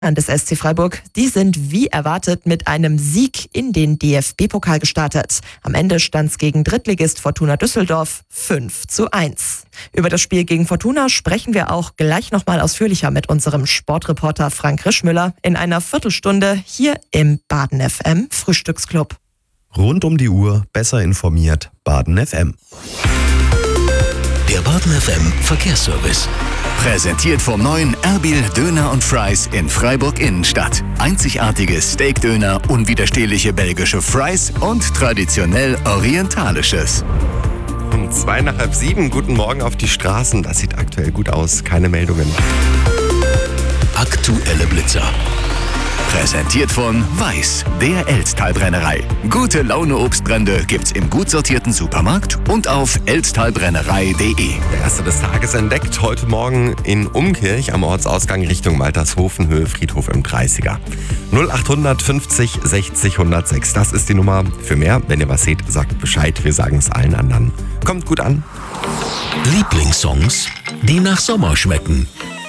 Des SC Freiburg, die sind wie erwartet mit einem Sieg in den DFB-Pokal gestartet. Am Ende stand es gegen Drittligist Fortuna Düsseldorf 5:1. Über das Spiel gegen Fortuna sprechen wir auch gleich nochmal ausführlicher mit unserem Sportreporter Frank Rischmüller in einer Viertelstunde hier im Baden FM Frühstücksclub. Rund um die Uhr besser informiert, Baden FM. Der Baden FM Verkehrsservice. Präsentiert vom neuen Erbil Döner und Fries in Freiburg Innenstadt. Einzigartige Steakdöner, unwiderstehliche belgische Fries und traditionell orientalisches. Um 6:06. Guten Morgen auf die Straßen. Das sieht aktuell gut aus. Keine Meldungen. Aktuelle Blitzer. Präsentiert von Weiß, der Elztalbrennerei. Gute Laune Obstbrände gibt's im gut sortierten Supermarkt und auf elztalbrennerei.de. Der erste des Tages entdeckt heute Morgen in Umkirch am Ortsausgang Richtung Maltershofen, Höhe Friedhof im 30er. 0800 50 60 106. Das ist die Nummer. Für mehr, wenn ihr was seht, sagt Bescheid. Wir sagen es allen anderen. Kommt gut an. Lieblingssongs, die nach Sommer schmecken.